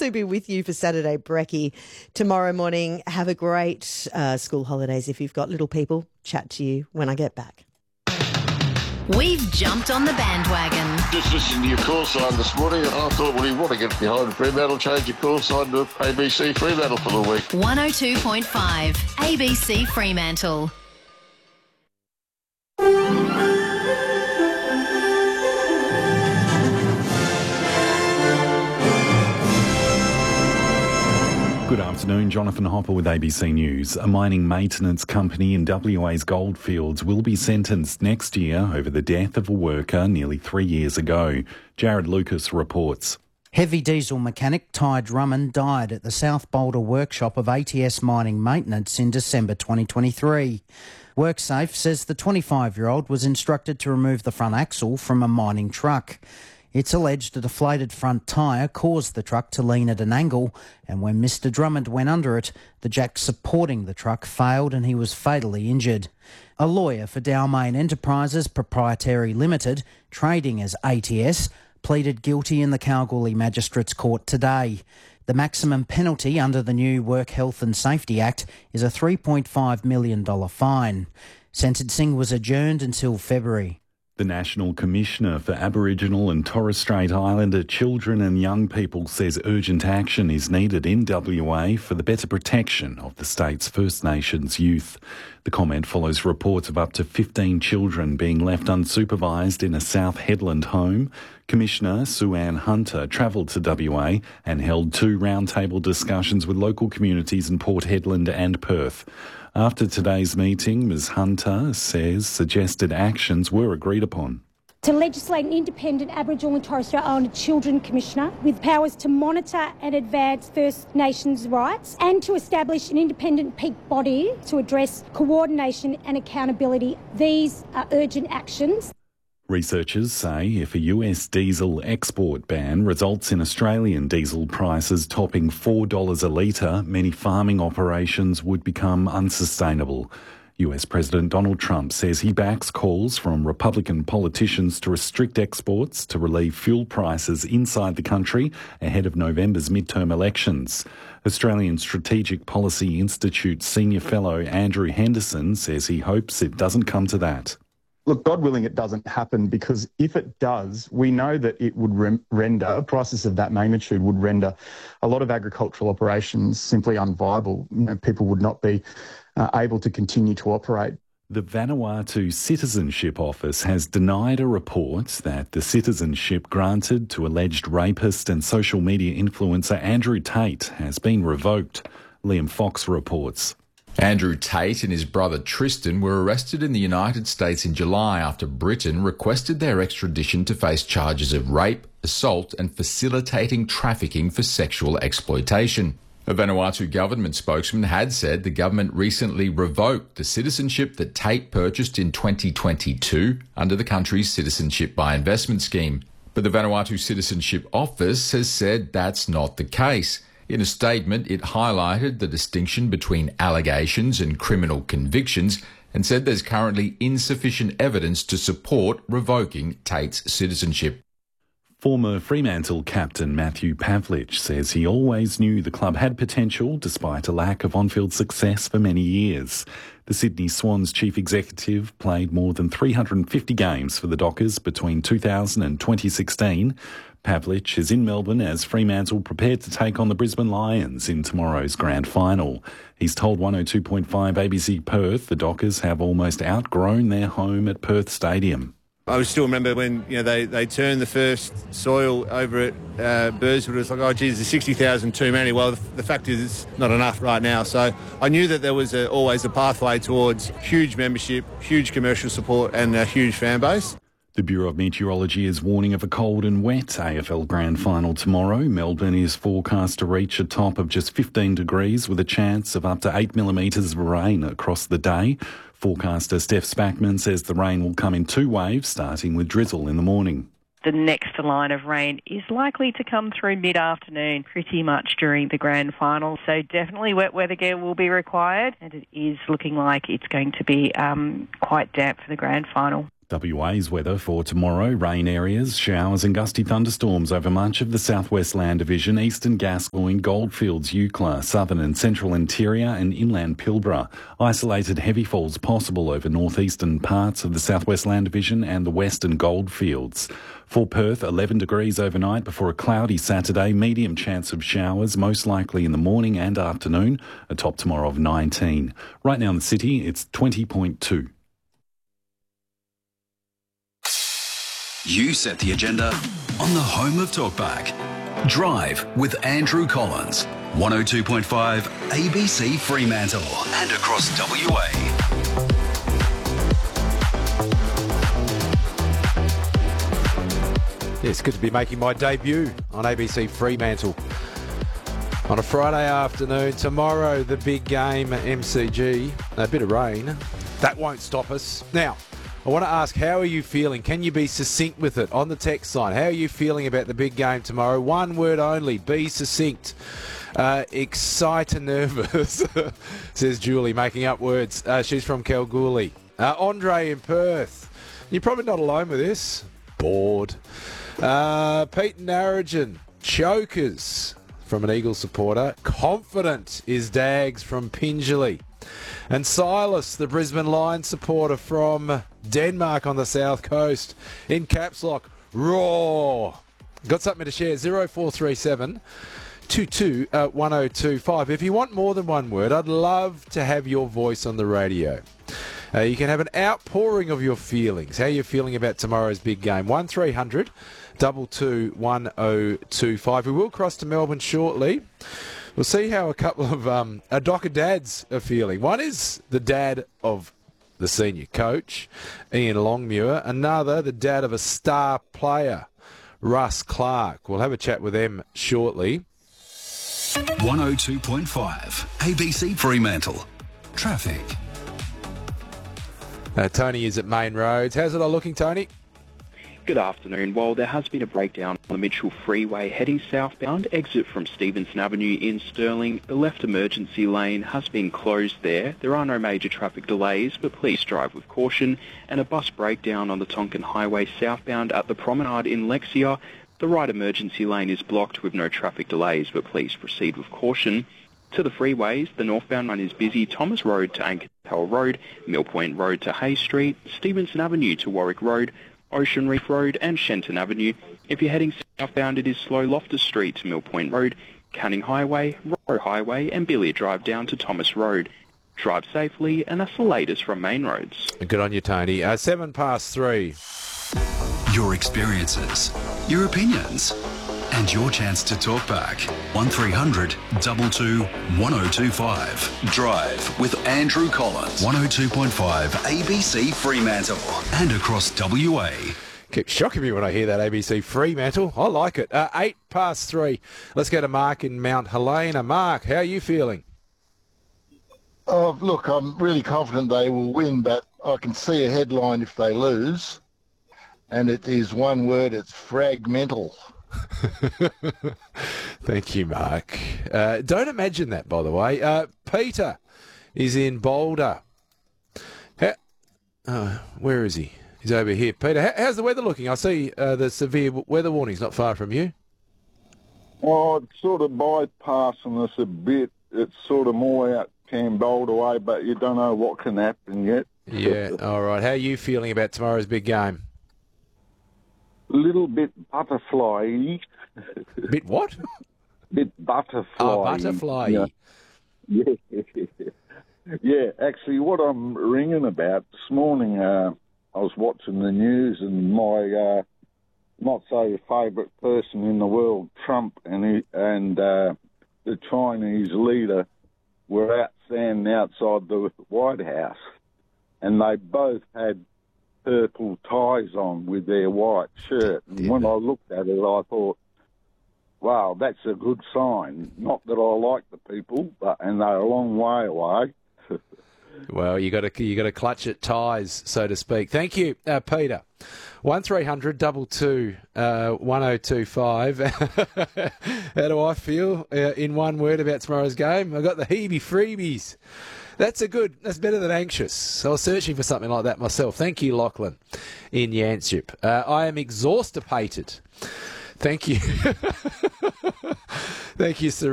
also be with you for Saturday Brekkie tomorrow morning. Have a great school holidays if you've got little people. Chat to you when I get back. We've jumped on the bandwagon. Just listening to your call sign this morning, and I thought, well, you want to get behind Fremantle, change your call sign to ABC Fremantle for the week. 102.5 ABC Fremantle. Good afternoon, Jonathan Hopper with ABC News. A mining maintenance company in WA's goldfields will be sentenced next year over the death of a worker nearly 3 years ago. Jared Lucas reports. Heavy diesel mechanic Ty Drummond died at the South Boulder workshop of ATS Mining Maintenance in December 2023. WorkSafe says the 25-year-old was instructed to remove the front axle from a mining truck. It's alleged a deflated front tyre caused the truck to lean at an angle, and when Mr Drummond went under it, the jack supporting the truck failed and he was fatally injured. A lawyer for Dalmain Enterprises Proprietary Limited, trading as ATS, pleaded guilty in the Kalgoorlie Magistrates Court today. The maximum penalty under the new Work Health and Safety Act is a $3.5 million fine. Sentencing was adjourned until February. The National Commissioner for Aboriginal and Torres Strait Islander Children and Young People says urgent action is needed in WA for the better protection of the state's First Nations youth. The comment follows reports of up to 15 children being left unsupervised in a South Headland home. Commissioner Sue-Ann Hunter travelled to WA and held 2 roundtable discussions with local communities in Port Hedland and Perth. After today's meeting, Ms Hunter says suggested actions were agreed upon. To legislate an independent Aboriginal and Torres Strait Islander Children Commissioner with powers to monitor and advance First Nations rights, and to establish an independent peak body to address coordination and accountability. These are urgent actions. Researchers say if a US diesel export ban results in Australian diesel prices topping $4 a litre, many farming operations would become unsustainable. US President Donald Trump says he backs calls from Republican politicians to restrict exports to relieve fuel prices inside the country ahead of November's midterm elections. Australian Strategic Policy Institute Senior Fellow Andrew Henderson says he hopes it doesn't come to that. Look, God willing, it doesn't happen, because if it does, we know that it would render, prices of that magnitude would render a lot of agricultural operations simply unviable. You know, people would not be able to continue to operate. The Vanuatu Citizenship Office has denied a report that the citizenship granted to alleged rapist and social media influencer Andrew Tate has been revoked. Liam Fox reports. Andrew Tate and his brother Tristan were arrested in the United States in July after Britain requested their extradition to face charges of rape, assault and facilitating trafficking for sexual exploitation. A Vanuatu government spokesman had said the government recently revoked the citizenship that Tate purchased in 2022 under the country's Citizenship by Investment scheme. But the Vanuatu Citizenship Office has said that's not the case. In a statement, it highlighted the distinction between allegations and criminal convictions and said there's currently insufficient evidence to support revoking Tate's citizenship. Former Fremantle captain Matthew Pavlich says he always knew the club had potential despite a lack of on-field success for many years. The Sydney Swans chief executive played more than 350 games for the Dockers between 2000 and 2016. Pavlich is in Melbourne as Fremantle prepared to take on the Brisbane Lions in tomorrow's grand final. He's told 102.5 ABC Perth the Dockers have almost outgrown their home at Perth Stadium. I still remember when they turned the first soil over at Burswood. It was like, oh, geez, there's 60,000 too many. Well, the fact is it's not enough right now. So I knew that there was always a pathway towards huge membership, huge commercial support and a huge fan base. The Bureau of Meteorology is warning of a cold and wet AFL Grand Final tomorrow. Melbourne is forecast to reach a top of just 15 degrees with a chance of up to 8 millimetres of rain across the day. Forecaster Steph Spackman says the rain will come in 2 waves, starting with drizzle in the morning. The next line of rain is likely to come through mid-afternoon, pretty much during the grand final. So definitely wet weather gear will be required, and it is looking like it's going to be quite damp for the grand final. WA's weather for tomorrow: rain areas, showers and gusty thunderstorms over much of the southwest Land Division, eastern Gascoyne, Goldfields, Eucla, southern and central interior and inland Pilbara. Isolated heavy falls possible over northeastern parts of the southwest Land Division and the western Goldfields. For Perth, 11 degrees overnight before a cloudy Saturday, medium chance of showers, most likely in the morning and afternoon, a top tomorrow of 19. Right now in the city, it's 20.2. You set the agenda on the home of Talkback. Drive with Andrew Collins. 102.5 ABC Fremantle and across WA. Yeah, it's good to be making my debut on ABC Fremantle on a Friday afternoon. Tomorrow, the big game at MCG. A bit of rain. That won't stop us. Now, I want to ask, how are you feeling? Can you be succinct with it on the text line? How are you feeling about the big game tomorrow? One word only, be succinct. Excited, nervous, says Julie, making up words. She's from Kalgoorlie. Andre in Perth. You're probably not alone with this. Bored. Pete Narrogin, chokers from an Eagles supporter. Confident is Dags from Pingelly. And Silas, the Brisbane Lions supporter from Denmark on the south coast, in caps lock, raw. Got something to share? 0437 22 1025. If you want more than one word, I'd love to have your voice on the radio. You can have an outpouring of your feelings, how you're feeling about tomorrow's big game. 1300 22 1025. We will cross to Melbourne shortly. We'll see how a couple of a dock of dads are feeling. One is the dad of the senior coach, Ian Longmuir. Another, the dad of a star player, Russ Clark. We'll have a chat with them shortly. 102.5 ABC Fremantle. Traffic. Tony is at Main Roads. How's it all looking, Tony? Good afternoon. Well, there has been a breakdown on the Mitchell Freeway heading southbound, exit from Stevenson Avenue in Stirling. The left emergency lane has been closed there. There are no major traffic delays, but please drive with caution. And a bus breakdown on the Tonkin Highway southbound at the Promenade in Lexia. The right emergency lane is blocked with no traffic delays, but please proceed with caution. To the freeways, the northbound line is busy. Thomas Road to Ankerpell Road, Millpoint Road to Hay Street, Stevenson Avenue to Warwick Road, Ocean Reef Road and Shenton Avenue. If you're heading southbound, it is slow Loftus Street to Millpoint Road, Canning Highway, Rowe Highway and Billy Drive down to Thomas Road. Drive safely, and that's the latest from Main Roads. Good on you, Tony. 3:07. Your experiences, your opinions, and your chance to talk back. 1300 22 1025. Drive with Andrew Collins. 102.5 ABC Fremantle and across WA. Keeps shocking me when I hear that ABC Fremantle. I like it. 3:08. Let's go to Mark in Mount Helena. Mark, how are you feeling? Oh, look, I'm really confident they will win, but I can see a headline if they lose, and it is one word, it's fragmental. Thank you, Mark. Don't imagine that, by the way. Peter is in Boulder. Where is he? He's over here. Peter, how's the weather looking? I see the severe weather warning's not far from you. Oh, it's sort of bypassing us a bit. It's sort of more out Boulder way, but you don't know what can happen yet. Yeah, all right. How are you feeling about tomorrow's big game? A little bit butterfly-y. Bit what? Bit butterfly. Oh, butterfly. Yeah. Yeah, actually, what I'm ringing about, this morning I was watching the news and my not-so-favourite person in the world, Trump, and the Chinese leader were out standing outside the White House, and they both had purple ties on with their white shirt. And when I looked at it, I thought, wow, that's a good sign. Not that I like the people, and they're a long way away. Well, you got to clutch at ties, so to speak. Thank you, Peter. 1300 22 1025. How do I feel in one word about tomorrow's game? I got the Hebe freebies. That's better than anxious. I was searching for something like that myself. Thank you, Lachlan, in Yansip. I am exhaustipated. Thank you. Thank you, Sir.